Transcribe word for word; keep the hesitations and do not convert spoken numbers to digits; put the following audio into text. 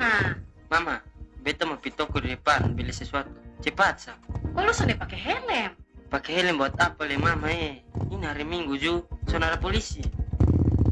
mana? Mama, beta mau pi toko di depan beli sesuatu. Cepat, Sa. Kok lu sudah pakai helm? Pakai helm buat apa le, Mama eh? Ini hari Minggu, Ju. Soalnya ada polisi.